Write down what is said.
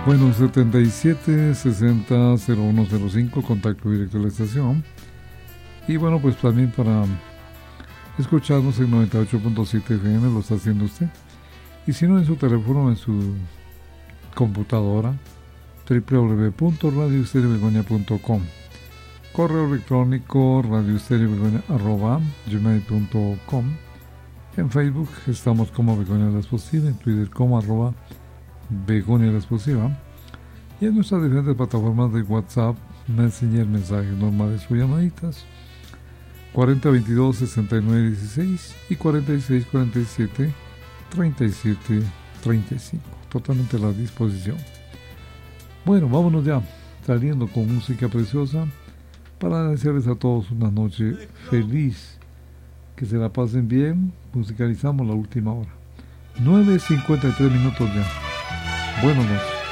Bueno, 77600105, contacto directo de la estación. Y bueno, pues también para escucharnos en 98.7 FM lo está haciendo usted. Y si no, en su teléfono, en su computadora, www.radioestereobegonia.com. Correo electrónico radioestereobegonia@gmail.com. En Facebook estamos como Begonia La Explosiva, en Twitter como @Begonia La Explosiva, y en nuestras diferentes plataformas de WhatsApp, Messenger, mensajes normales o llamaditas 4022-6916 y 4647-3735, totalmente a la disposición. Bueno, vámonos ya, saliendo con música preciosa para desearles a todos una noche feliz, que se la pasen bien. Musicalizamos la última hora, 9:53 minutos ya. Buenas noches.